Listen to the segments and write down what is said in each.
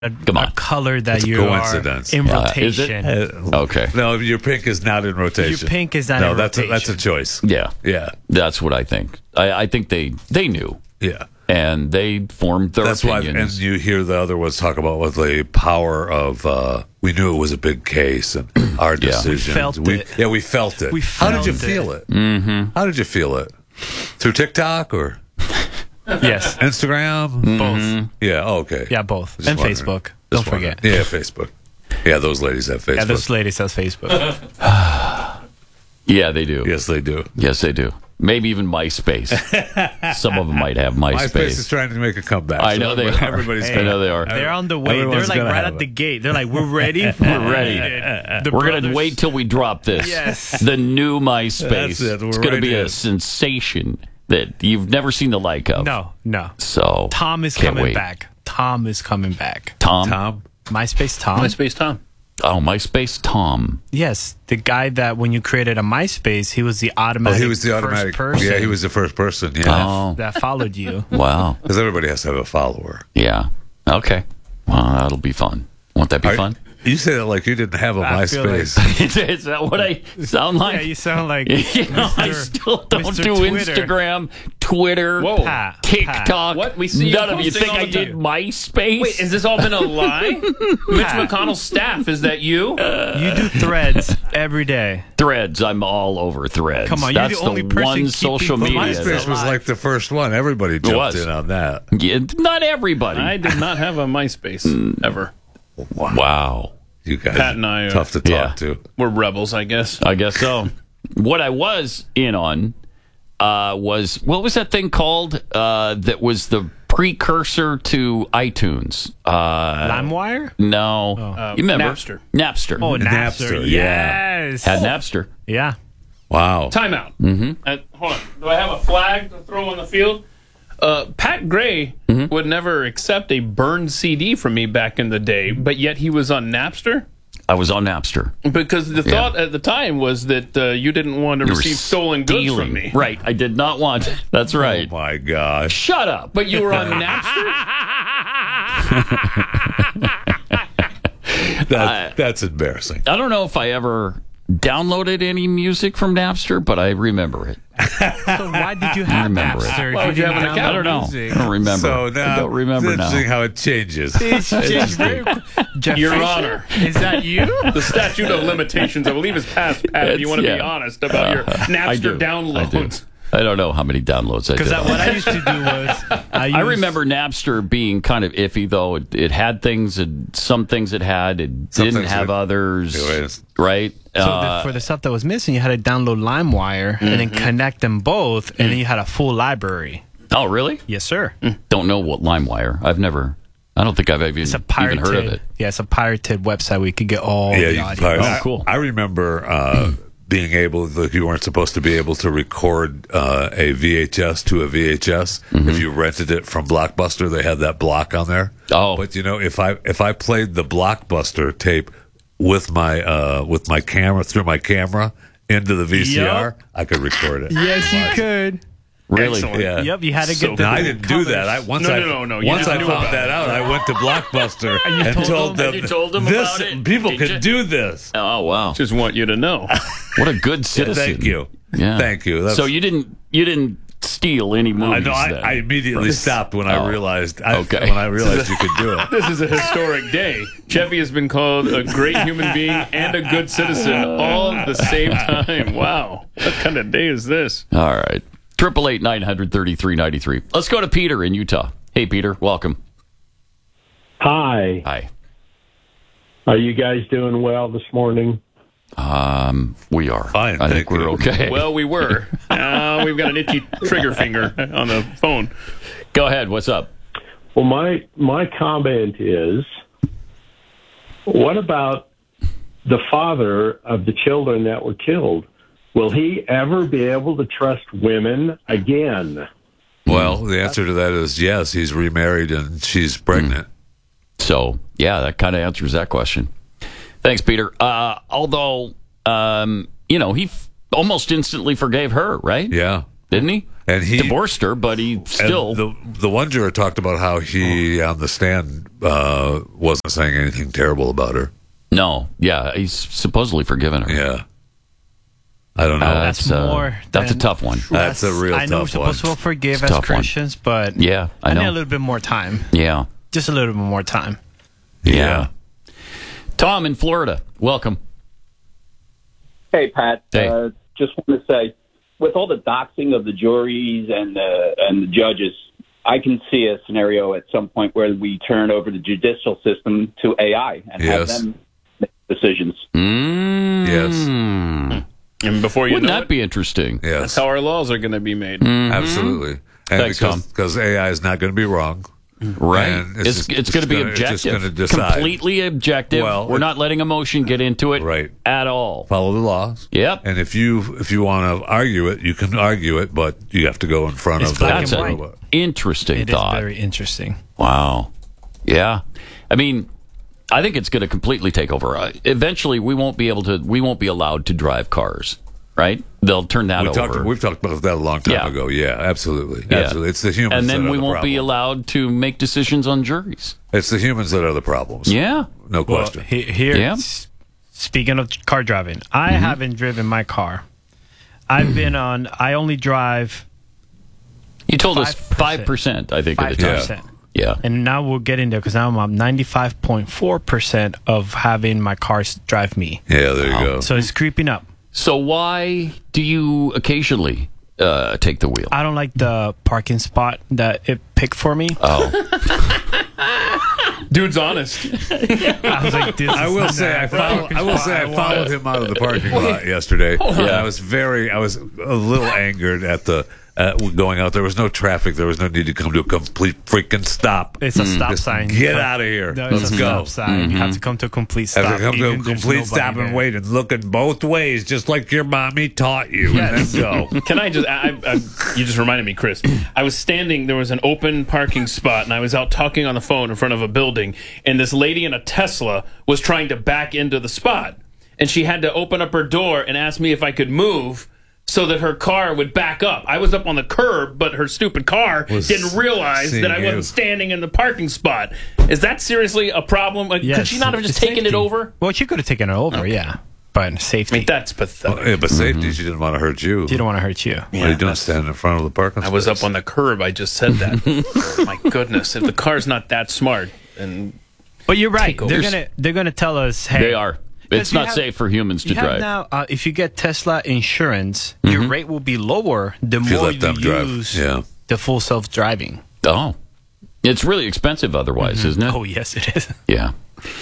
a color that It's a you coincidence. are in Is rotation. it? Okay. No, your pink is not in rotation. Your pink is not no, in rotation. that's a choice. Yeah. Yeah. That's what I think. I think they knew. Yeah. And they formed their That's why, opinions. and you hear the other ones talk about with the power of. We knew it was a big case, and our decisions. We felt it. Yeah, we felt it. We How did you felt feel it? Mm-hmm. How did you feel it? Through TikTok or Yes, Instagram? both. Yeah. Oh, okay. Yeah, both. Just And wondering. Facebook. Just Don't wondering. forget. Yeah, Facebook. Yeah, those ladies have Facebook. Yeah, this lady says Facebook. Yeah, they do. Yes, they do. Yes, they do. Maybe even MySpace. Some of them might have MySpace is MySpace. trying to make a comeback. I know they are. Everybody's I know they are. They're on the way. Everyone's They're like gonna right have at the it. gate. They're like, we're ready. We're ready. We're We're going to wait till we drop this. Yes. The new MySpace. That's it. We're It's going to right be in. a sensation that you've never seen the like of. No. So Tom is can't coming wait. back. Tom is coming back. Tom. MySpace Tom? MySpace Tom. Oh, MySpace Tom. Yes. The guy that when you created a MySpace, he was the Oh, automatic he was the automatic. first person Yeah, he was the first person. Yeah, Oh, that followed you. wow. because everybody has to have a follower. Yeah. Okay. Well, that'll be fun. Won't that be fun? You say that like you didn't have a I feel like- MySpace. Is that what I sound like? Yeah, you sound like You know, I Mr. still don't Mr. do Twitter. Instagram, Twitter, Whoa. Pat. TikTok. What? We see you None of you posting think all I the did time. MySpace? Wait, has this all been a lie? Mitch McConnell's staff, is that you? You do threads every day. Threads. I'm all over Threads. Come on, you're That's the only person one keeping social the media. MySpace was like the first one. Everybody jumped was. in on that. Yeah, not everybody. I did not have a MySpace ever. Wow. You guys, Pat and I, tough to talk yeah. to. We're rebels, I guess. I guess so. What I was in on was, what was that thing called that was the precursor to iTunes? LimeWire? No. You remember? Napster. Napster. Oh, Napster, Napster. yeah. Yes. Had Napster. Yeah. Wow. Timeout. Mm-hmm. Hold on. Do I have a flag to throw on the field? Pat Gray would never accept a burned CD from me back in the day, but yet he was on Napster? I was on Napster. Because the thought at the time was that you didn't want to You were receive stolen goods stealing. from me. Right. I did not want it. That's right. Oh my gosh. Shut up. But you were on Napster? That's embarrassing. I don't know if I ever downloaded any music from Napster, but I remember it. So why did you have remember it. Napster? Why if would you have an didn't account? I don't know. music? I don't remember. So I now, don't remember it's now. interesting how it changes. It's changed very quick. Jeff Your Fisher? Honor. Is that you? The statute of limitations, I believe, is passed, Pat, if you want to be Yeah. honest about your I do. Napster downloads. I don't know how many downloads I did. Because what I used to do was I remember Napster being kind of iffy, though. It had things, some things it had. It Some didn't things have it- others, Anyways. right? for the stuff that was missing, you had to download LimeWire and then connect them both, and then you had a full library. Oh, really? Yes, sir. Don't know what LimeWire. I don't think I've even, It's a even pirated. heard of it. Yeah, it's a pirated website where you could get all Yeah, the you audio. probably, Oh, cool. I remember being able, like you weren't supposed to be able to record a VHS to a VHS. If you rented it from Blockbuster, they had that block on there. Oh. But you know, if I played the Blockbuster tape with my camera through my camera into the VCR, I could record it. Yes, you could. Really? Excellent. Yeah. Yep, you had to So get the Now, I cool didn't do covers. that. Once No, I no, no, you once just I knew found about that out, I went to Blockbuster and told told them? them, And you told them this, about it? people Did can you? do this. Oh, wow. Just want you to know. What a good citizen. Thank you. Yeah. Thank you. That's- So you didn't steal any I movies know. then? I immediately stopped when I realized. Okay. When I realized you could do it. This is a historic day. Jeffy has been called a great human being and a good citizen all at the same time. Wow. What kind of day is this? All right. 888-933-93. Let's go to Peter in Utah. Hey, Peter. Welcome. Hi. Hi. Are you guys doing well this morning? We are. Fine, I thank think we're you. okay. Well, we were. Now we've got an itchy trigger finger on the phone. Go ahead. What's up? Well, my comment is, what about the father of the children that were killed? Will he ever be able to trust women again? Well, the answer to that is yes. He's remarried and she's pregnant. So, yeah, that kind of answers that question. Thanks, Peter. Although, he almost instantly forgave her, right? Yeah. didn't he? And he divorced her, but he still. The one juror talked about how he on the stand wasn't saying anything terrible about her. No, yeah, he's supposedly forgiven her. Yeah, I don't know. That's more. That's a tough one. That's a real I know we're tough one. supposed to forgive It's a as tough one. Christians, but Yeah, I need know. a little bit more time. Yeah, Just a little bit more time. yeah. Tom in Florida, welcome. Hey, Pat. Hey. Just want to say, with all the doxing of the juries and the judges, I can see a scenario at some point where we turn over the judicial system to AI and have Yes. them make decisions. Yes. And before you Wouldn't know that it, be interesting? Yes. that's how our laws are going to be made. Absolutely. And Thanks, Tom. because AI is not going to be wrong. Right. And It's going to be it's just objective. gonna decide. Completely objective. Well, We're not letting emotion get into it Right. at all. Follow the laws. Yep. And if you want to argue it, you can argue it, but you have to go in front It's of the black That's and an white. interesting It is thought. very interesting. Wow. Yeah. I mean, I think it's going to completely take over. Eventually, we won't be allowed to drive cars, right? They'll turn that over. We've talked about that a long time Yeah. ago. Yeah, absolutely. Yeah. Absolutely. It's the humans and then that we are the won't be problem. allowed to make decisions on juries. It's the humans that are the problems. Yeah. No Well, question. here, Yeah. speaking of car driving, I haven't driven my car. I only drive You told us 5%. 5%, I think, at the time. 5%. Yeah. And now we'll get in there because now I'm up 95.4% of having my cars drive me. Yeah, there you go. So it's creeping up. So why do you occasionally take the wheel? I don't like the parking spot that it picked for me. Oh, Dude's honest. I was like, this I is will not say I parking followed spot I followed want. him out of the parking lot yesterday. And Yeah. I was a little angered at the going out. There was no traffic. There was no need to come to a complete freaking stop. It's a stop Just sign. Get out of here. No, it's Let's a go. stop sign. You have to come to a complete stop. Have to come to a even if there's complete nobody stop and there. wait and look in both ways, just like your mommy taught you. Yes. And then go. Can I just? You just reminded me, Chris. I was standing. There was an open parking spot, and I was out talking on the phone in front of a building. And this lady in a Tesla was trying to back into the spot, and she had to open up her door and ask me if I could move so that her car would back up. I was up on the curb, but her stupid car didn't realize seeing that I wasn't you. standing in the parking spot. Is that seriously a problem? Like, Yes, could she not have just it's taken it safety. over? Well, she could have taken it over, yeah. But safety. I mean, that's pathetic. Yeah, but safety, she didn't want to hurt you. you don't want to hurt you. What are you doing standing in front of the parking I was space? up on the curb. I just said that. My goodness, if the car's not that smart, and But you're right. Take over. They're gonna tell us, hey, they are. It's Because you not have- safe for humans to you have drive. now, if you get Tesla insurance, your rate will be lower the If you more let you them drive. use Yeah. the full self-driving. Oh. It's really expensive otherwise, isn't it? Oh, yes, it is. Yeah.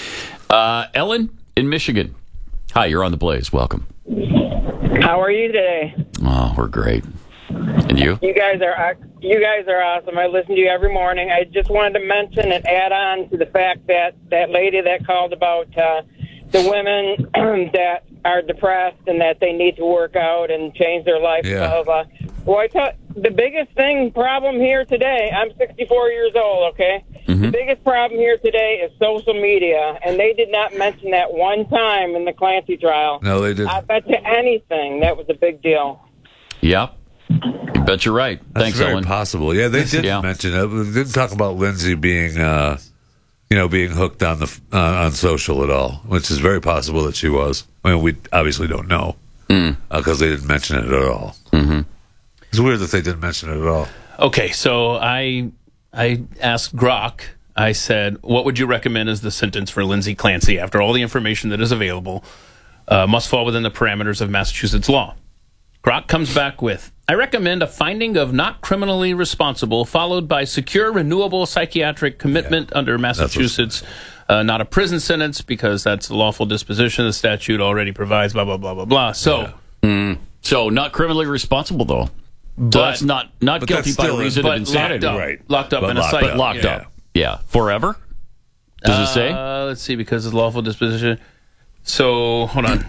Ellen in Michigan. Hi, you're on the Blaze. Welcome. How are you today? Oh, we're great. And you? You guys are awesome. I listen to you every morning. I just wanted to mention and add on to the fact that that lady that called about the women that are depressed and that they need to work out and change their life. Yeah. Blah, blah, blah. Well, I thought the biggest problem here today, I'm 64 years old, okay? The biggest problem here today is social media, and they did not mention that one time in the Clancy trial. No, they didn't. I bet you anything that was a big deal. Yep. You bet you're right. That's Thanks, very Ellen. possible. Yeah, they didn't Yeah. mention it. They didn't talk about Lindsay being, being hooked on the on social at all, which is very possible that she was. I mean, we obviously don't know because they didn't mention it at all. Mm-hmm. It's weird that they didn't mention it at all. okay, so I asked Grok. I said, "What would you recommend as the sentence for Lindsay Clancy after all the information that is available must fall within the parameters of Massachusetts law?" Grok comes back with, "I recommend a finding of not criminally responsible, followed by secure, renewable psychiatric commitment under Massachusetts, not a prison sentence, because that's the lawful disposition. The statute already provides blah, blah, blah, blah, blah." So, So, not criminally responsible, though. So But- that's not but guilty that's by still- reason of but insanity. locked up, Right. locked up But in a locked psych. up. Locked Yeah. up. Yeah. Forever? Does it say? Let's see, because it's lawful disposition. So, hold on.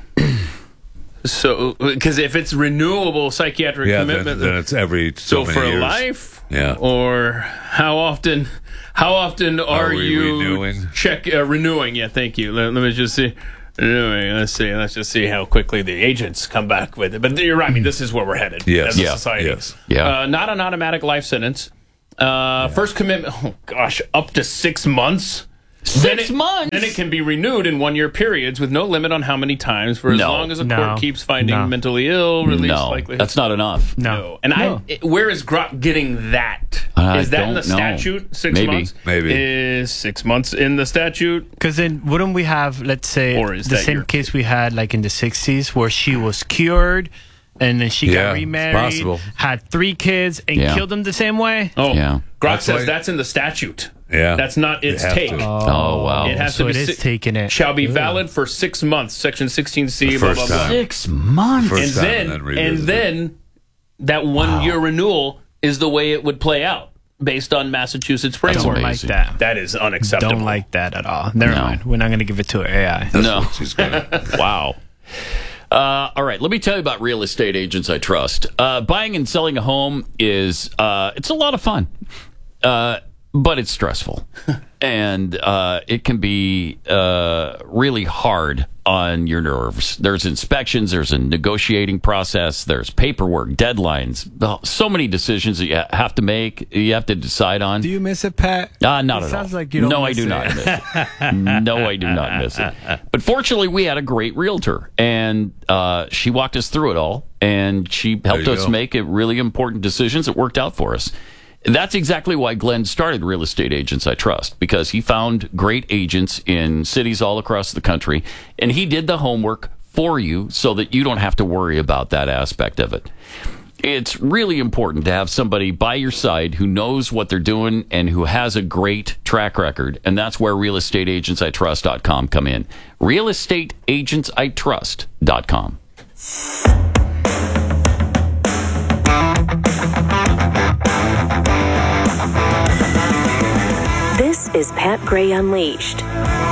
So, because if it's renewable psychiatric Yeah, commitment, then it's every so many for years. life, Yeah. or how often are we you renewing? renewing? Yeah, thank you. Let me just see. Anyway, let's see. Let's just see how quickly the agents come back with it. But you're right. I mean, this is where we're headed Yes. as a Yeah. society. Yes. Yeah. Not an automatic life sentence. First commitment, oh gosh, up to 6 months. 6 months? Then it can be renewed in 1 year periods with no limit on how many times for as No. long as a No. court keeps finding No. mentally ill, release No, likelihood. that's not enough. No. And No. where is Grok getting that? I Is that in the don't know. statute? 6 Maybe. months? Maybe. Is 6 months in the statute? Because then wouldn't we have, let's say, Or is the that same your case we had like in the 60s where she was cured and then she Yeah, got it's remarried, possible. had 3 kids, and Yeah. killed them the same way? Oh, Yeah. Grok That's says why- that's in the statute. Yeah. That's not its You have take. to. Oh, wow. It has so to be it is taking it. Shall be valid for 6 months. Section 16C. The Blah first blah blah. time. 6 months. First And time then, and then revisit it. that 1 year renewal is the way it would play out based on Massachusetts That's framework. Don't like amazing. that. That is unacceptable. Don't like that at all. Never No. mind. We're not going to give it to AI. No. She's gonna. Wow. All right, let me tell you about Real Estate Agents I Trust. Buying and selling a home is it's a lot of fun, but it's stressful, and it can be really hard on your nerves. There's inspections, there's a negotiating process, there's paperwork, deadlines, so many decisions that you have to make. You have to decide on. Do you miss it, Pat? Not It at all. sounds like you don't No, I miss do it. not miss it. No, I do not miss it. But fortunately, we had a great realtor, and she walked us through it all, and she helped you us go. make really important decisions that worked out for us. That's exactly why Glenn started Real Estate Agents I Trust, because he found great agents in cities all across the country, and he did the homework for you so that you don't have to worry about that aspect of it. It's really important to have somebody by your side who knows what they're doing and who has a great track record, and that's where realestateagentsitrust.com come in. realestateagentsitrust.com. This is Pat Gray Unleashed.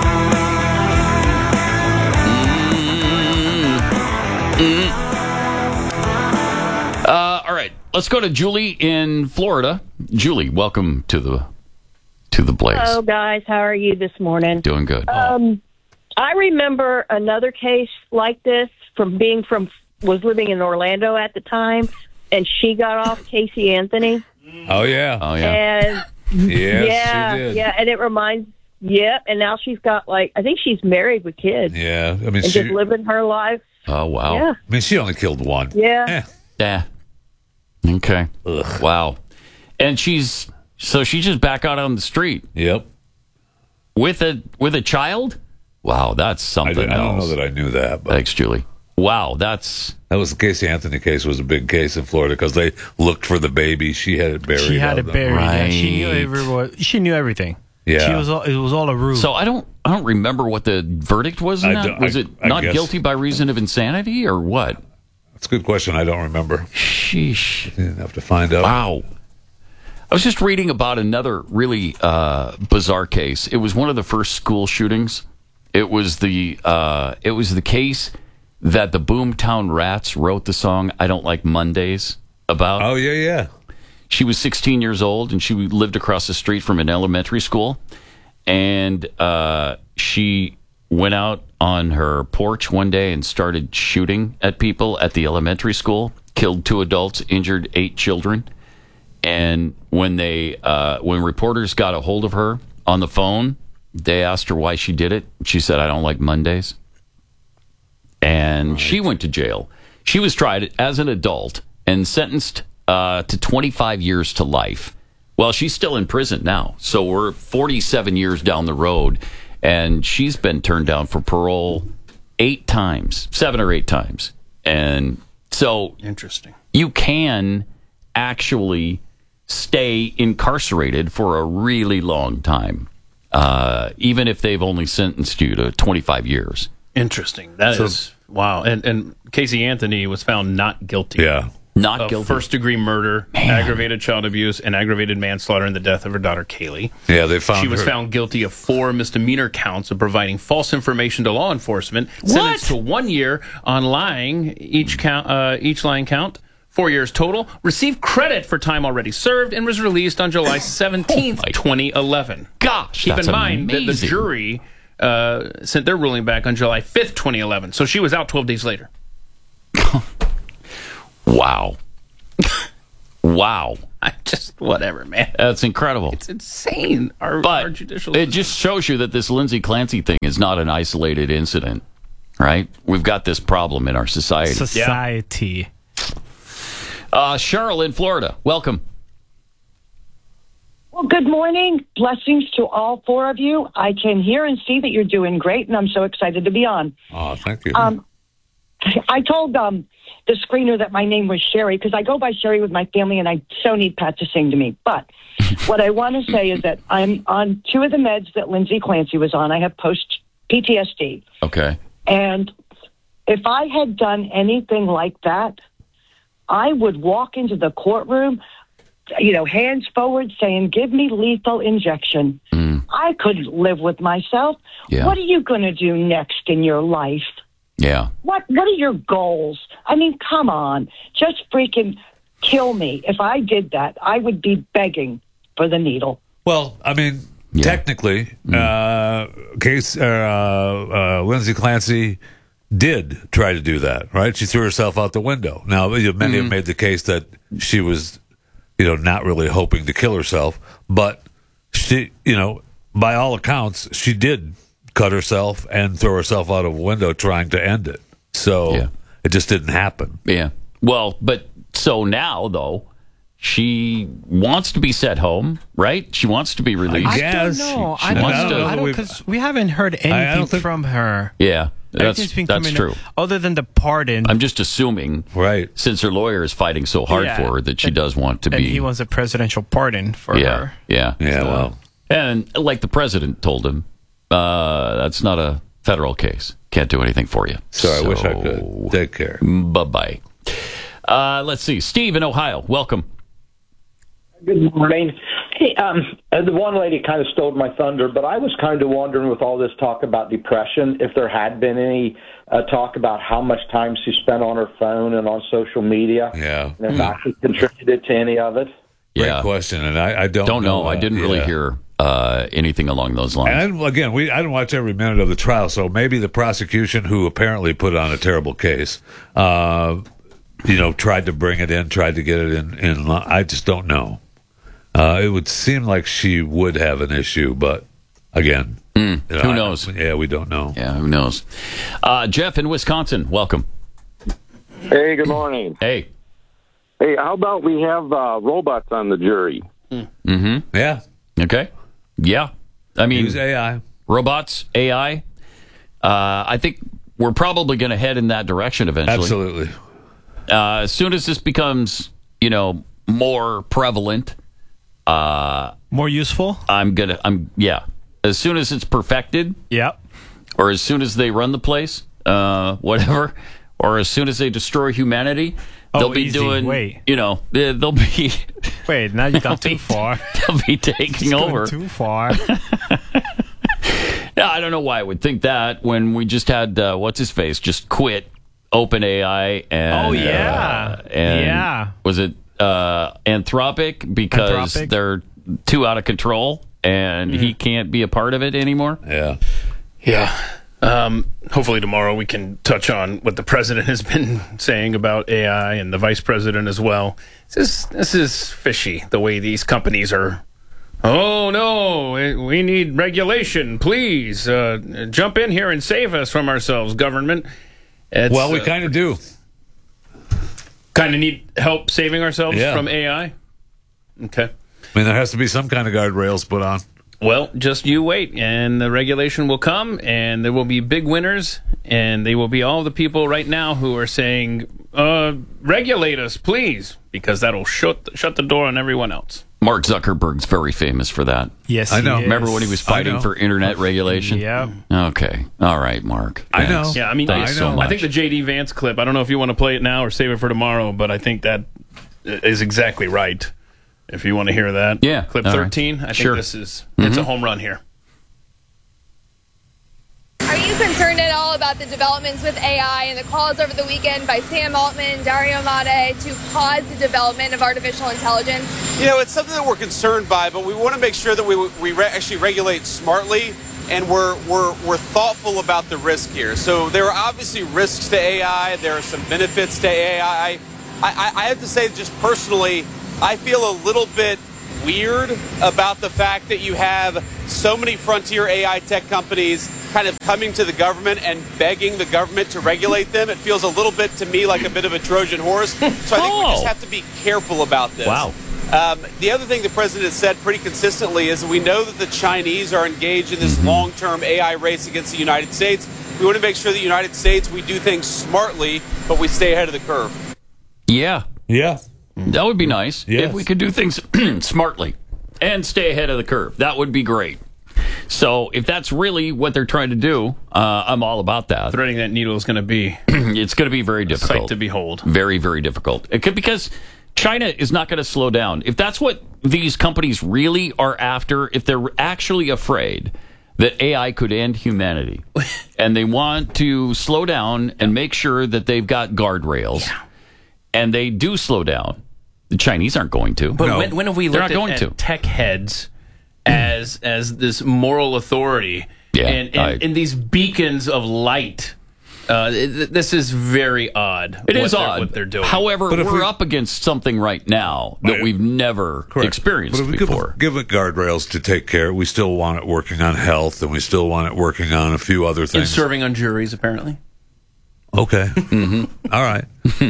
All right, let's go to Julie in Florida. Julie, welcome to the Blaze. Hello, guys. How are you this morning? Doing good. I remember another case like this was living in Orlando at the time, and she got off Casey Anthony. Oh yeah. Oh yeah. And Yes, she did. yeah, and it reminds. Yep, and now she's got I think she's married with kids Yeah. I mean, and she. just living her life. Oh wow. Yeah, I mean, she only killed one. yeah. Eh. Yeah. Okay. Wow. And she's just back out on the street Yep. with a child. Wow, that's I something don't know else. that I knew that, but Thanks, Julie. Wow, that's that was the Casey Anthony case. Was a big case in Florida because they looked for the baby. She had it buried. She had out it of buried. Yeah, she knew Right. She knew everything. Yeah. It was all a ruse. so. I don't remember what the verdict was. In I that. don't- Was I- it I not guess- guilty by reason of insanity or what? That's a good question. I don't remember. Sheesh. You didn't have to find out. Wow. I was just reading about another really bizarre case. It was one of the first school shootings. It was the case that the Boomtown Rats wrote the song "I Don't Like Mondays" about. Oh yeah, yeah. She was 16 years old, and she lived across the street from an elementary school. And she went out on her porch one day and started shooting at people at the elementary school. Killed 2 adults, injured 8 children. And when reporters got a hold of her on the phone, they asked her why she did it. She said, "I don't like Mondays." And she went to jail. She was tried as an adult and sentenced to 25 years to life. Well, she's still in prison now. So we're 47 years down the road, and she's been turned down for parole 7 or 8 times. And so Interesting. you can actually stay incarcerated for a really long time, even if they've only sentenced you to 25 years. Interesting. That is wow. And Casey Anthony was found not guilty. Yeah. Not Of guilty. first-degree murder, aggravated child abuse, and aggravated manslaughter in the death of her daughter, Kaylee. Yeah, they found She was her. found guilty of 4 misdemeanor counts of providing false information to law enforcement, sentenced to 1 year on lying, each lying count, 4 years total, received credit for time already served, and was released on July 17th, 2011. Gosh, Keep that's in mind that the amazing. jury sent their ruling back on July 5th, 2011. So she was out 12 days later. Wow. Wow. Whatever, man. That's incredible. It's insane. Our judicial it just shows you that this Lindsay Clancy thing is not an isolated incident, right? We've got this problem in our society. Cheryl in Florida, welcome. Well, good morning. Blessings to all four of you. I can hear and see that you're doing great, and I'm so excited to be on. Oh, thank you. I told the screener that my name was Sherry because I go by Sherry with my family, and I so need Pat to sing to me. But what I want to say is that I'm on 2 of the meds that Lindsay Clancy was on. I have post-PTSD. Okay. And if I had done anything like that, I would walk into the courtroom, hands forward saying, give me lethal injection. I couldn't live with myself. Yeah. What are you going to do next in your life? Yeah. What are your goals? I mean, come on. Just freaking kill me. If I did that, I would be begging for the needle. Well, I mean, technically, Lindsay Clancy did try to do that, right? She threw herself out the window. Now, many have made the case that she was, not really hoping to kill herself, but she, by all accounts, she did cut herself and throw herself out of a window trying to end it. So it just didn't happen. Yeah. Well, but so now, though, she wants to be sent home, right? She wants to be released. I don't know. I don't know because we haven't heard anything from her. Yeah, that's true. Other than the pardon. I'm just assuming, right? Since her lawyer is fighting so hard for her, that she does want to be. And he wants a presidential pardon for her. Yeah. Well, and like the president told him, that's not a federal case. Can't do anything for you. I wish I could. Take care. Bye-bye. Let's see. Steve in Ohio, welcome. Good morning. Hey, the one lady kind of stole my thunder, but I was kind of wondering with all this talk about depression, if there had been any talk about how much time she spent on her phone and on social media. Yeah. And if actually contributed to any of it. Great question, and I don't know. I didn't really hear anything along those lines. And I didn't watch every minute of the trial, so maybe the prosecution, who apparently put on a terrible case, tried to bring it in, tried to get it in. I just don't know. It would seem like she would have an issue, but again, who knows? We don't know. Yeah, who knows? Jeff in Wisconsin, welcome. Hey, good morning. Hey, how about we have robots on the jury? Mm-hmm. Yeah. Okay. Yeah. I mean, use AI. Robots, AI. I think we're probably going to head in that direction eventually. Absolutely. As soon as this becomes, more prevalent, more useful. As soon as it's perfected. Yep. Or as soon as they run the place, whatever. Or as soon as they destroy humanity, they'll be doing. Wait. They'll be. Wait, now you got too far. They'll be taking over. Too far. Yeah, I don't know why I would think that when we just had what's his face just quit OpenAI and was it Anthropic because they're too out of control and he can't be a part of it anymore. Yeah. Hopefully tomorrow we can touch on what the president has been saying about AI and the vice president as well. This is fishy, the way these companies are. Oh, no, we need regulation. Please jump in here and save us from ourselves, government. Well, we kind of do. Kind of need help saving ourselves from AI? Okay. I mean, there has to be some kind of guardrails put on. Well, just you wait, and the regulation will come, and there will be big winners, and they will be all the people right now who are saying, regulate us, please, because that'll shut the door on everyone else. Mark Zuckerberg's very famous for that. Yes, I know. Remember when he was fighting for internet regulation? Yeah. Okay. All right, Mark. Thanks. I know. Yeah, I mean, so much. I think the J.D. Vance clip, I don't know if you want to play it now or save it for tomorrow, but I think that is exactly right. If you want to hear that. Yeah. Clip 13, I think this is it's a home run here. Are you concerned at all about the developments with AI and the calls over the weekend by Sam Altman, Dario Amodei to pause the development of artificial intelligence? It's something that we're concerned by, but we want to make sure that we actually regulate smartly. and we're thoughtful about the risk here. So there are obviously risks to AI. There are some benefits to AI. I have to say, just personally, I feel a little bit weird about the fact that you have so many frontier AI tech companies kind of coming to the government and begging the government to regulate them. It feels a little bit to me like a bit of a Trojan horse. So I think we just have to be careful about this. Wow. The other thing the president has said pretty consistently is we know that the Chinese are engaged in this long-term AI race against the United States. We want to make sure that the United States, we do things smartly, but we stay ahead of the curve. Yeah. Yeah. That would be nice Yes. if we could do things smartly and stay ahead of the curve. That would be great. So if that's really what they're trying to do, I'm all about that. Threading that needle is going to be it's going to be very difficult. sight to behold. Very, very difficult. Because China is not going to slow down. If that's what these companies really are after, if they're actually afraid that AI could end humanity, and they want to slow down and make sure that they've got guardrails, and they do slow down, the Chinese aren't going to. But when have we They're looked not going at to. tech heads as this moral authority and these beacons of light? This is very odd. It is what odd. what they're doing. However, we're up against something right now that we've never experienced but if we before. give it guardrails to take care, we still want it working on health, and we still want it working on a few other And things. serving on juries, apparently. Okay. All right.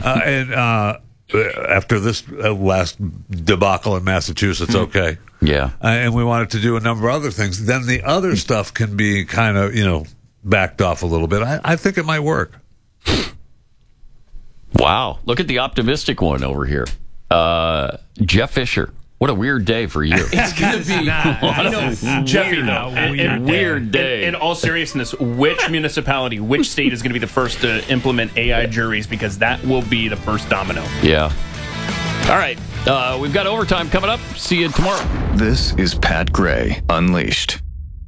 After this last debacle in Massachusetts, okay. Yeah. And we wanted to do a number of other things. Then the other stuff can be kind of, backed off a little bit. I think it might work. Wow. Look at the optimistic one over here. Jeff Fisher. What a weird day for you. It's going to be I know, Jeffy, though. Weird day. In all seriousness, which municipality, which state is going to be the first to implement AI juries? Because that will be the first domino. Yeah. All right. We've got overtime coming up. See you tomorrow. This is Pat Gray Unleashed.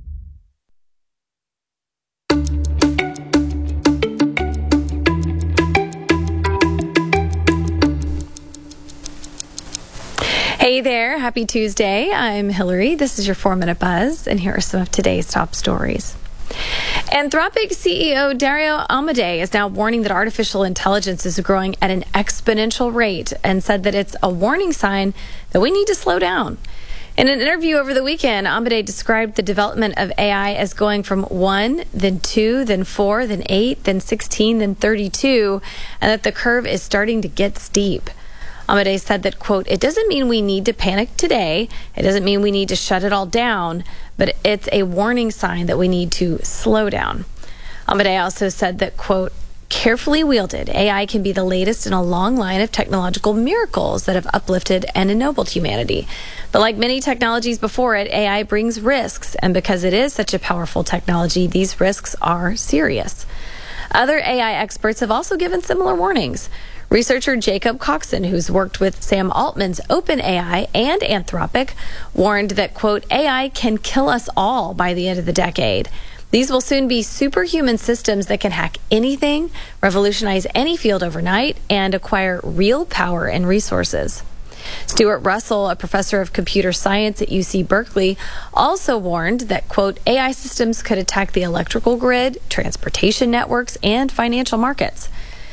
Hey there, happy Tuesday. I'm Hillary. This is your 4-Minute Buzz, and here are some of today's top stories. Anthropic CEO Dario Amodei is now warning that artificial intelligence is growing at an exponential rate and said that it's a warning sign that we need to slow down. In an interview over the weekend, Amodei described the development of AI as going from 1, then 2, then 4, then 8, then 16, then 32, and that the curve is starting to get steep. Amodei said that, quote, it doesn't mean we need to panic today. It doesn't mean we need to shut it all down, but it's a warning sign that we need to slow down. Amodei also said that, quote, carefully wielded, AI can be the latest in a long line of technological miracles that have uplifted and ennobled humanity. But like many technologies before it, AI brings risks, and because it is such a powerful technology, these risks are serious. Other AI experts have also given similar warnings. Researcher Jacob Coxon, who's worked with Sam Altman's OpenAI and Anthropic, warned that, quote, AI can kill us all by the end of the decade. These will soon be superhuman systems that can hack anything, revolutionize any field overnight, and acquire real power and resources. Stuart Russell, a professor of computer science at UC Berkeley, also warned that, quote, AI systems could attack the electrical grid, transportation networks, and financial markets.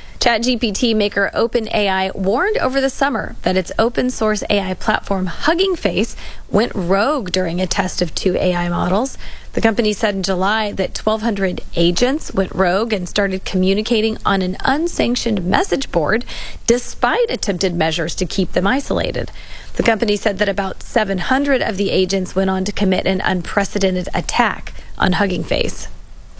ChatGPT maker OpenAI warned over the summer that its open source AI platform Hugging Face went rogue during a test of 2 AI models. The company said in July that 1,200 agents went rogue and started communicating on an unsanctioned message board despite attempted measures to keep them isolated. The company said that about 700 of the agents went on to commit an unprecedented attack on Hugging Face.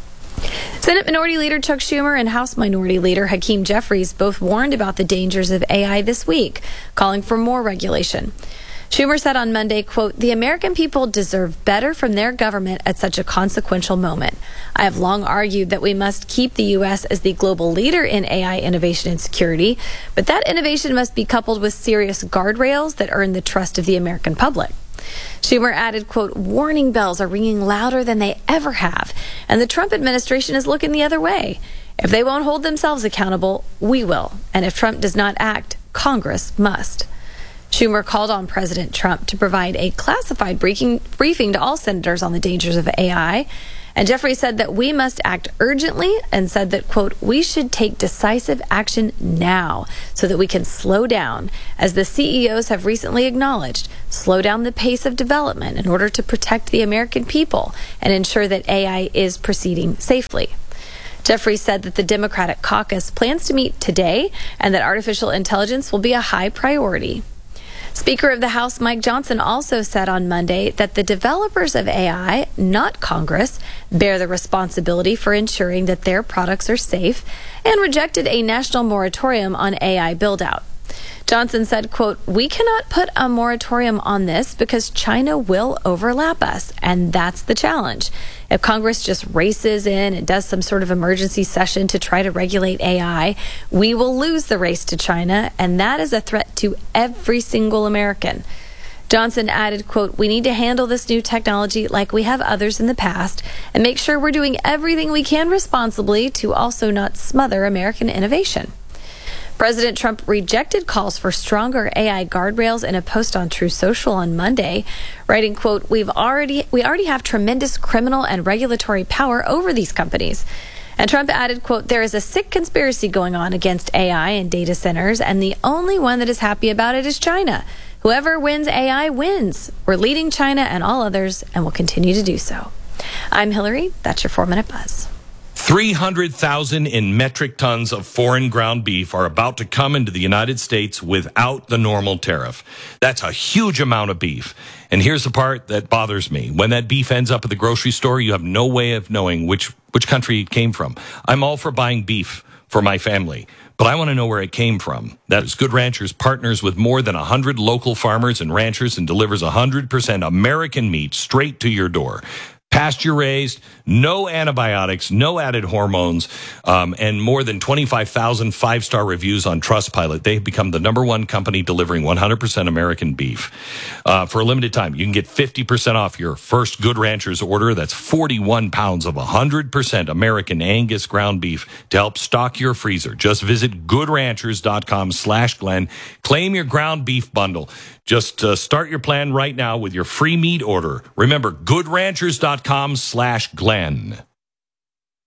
Senate Minority Leader Chuck Schumer and House Minority Leader Hakeem Jeffries both warned about the dangers of AI this week, calling for more regulation. Schumer said on Monday, quote, the American people deserve better from their government at such a consequential moment. I have long argued that we must keep the U.S. as the global leader in AI innovation and security, but that innovation must be coupled with serious guardrails that earn the trust of the American public. Schumer added, quote, warning bells are ringing louder than they ever have, and the Trump administration is looking the other way. If they won't hold themselves accountable, we will. And if Trump does not act, Congress must. Schumer called on President Trump to provide a classified briefing to all senators on the dangers of AI. And Jeffrey said that we must act urgently and said that, quote, we should take decisive action now so that we can slow down, as the CEOs have recently acknowledged, slow down the pace of development in order to protect the American people and ensure that AI is proceeding safely. Jeffrey said that the Democratic caucus plans to meet today and that artificial intelligence will be a high priority. Speaker of the House Mike Johnson also said on Monday that the developers of AI, not Congress, bear the responsibility for ensuring that their products are safe, and rejected a national moratorium on AI build-out. Johnson said, quote, we cannot put a moratorium on this because China will overlap us, and that's the challenge. If Congress just races in and does some sort of emergency session to try to regulate AI, we will lose the race to China, and that is a threat to every single American. Johnson added, quote, we need to handle this new technology like we have others in the past and make sure we're doing everything we can responsibly to also not smother American innovation. President Trump rejected calls for stronger AI guardrails in a post on Truth Social on Monday, writing, quote, we already have tremendous criminal and regulatory power over these companies. And Trump added, quote, there is a sick conspiracy going on against AI and data centers, and the only one that is happy about it is China. Whoever wins AI wins. We're leading China and all others, and will continue to do so. I'm Hillary. That's your 4-Minute Buzz. 300,000 in metric tons of foreign ground beef are about to come into the United States without the normal tariff. That's a huge amount of beef. And here's the part that bothers me. When that beef ends up at the grocery store, you have no way of knowing which country it came from. I'm all for buying beef for my family, but I want to know where it came from. That is, Good Ranchers partners with more than 100 local farmers and ranchers and delivers 100% American meat straight to your door. Pasture-raised, no antibiotics, no added hormones, and more than 25,000 five-star reviews on Trustpilot. They've become the #1 company delivering 100% American beef. For a limited time, you can get 50% off your first Good Ranchers order. That's 41 pounds of 100% American Angus ground beef to help stock your freezer. Just visit goodranchers.com/Glenn. Claim your ground beef bundle. Just start your plan right now with your free meat order. Remember, goodranchers.com/Glenn.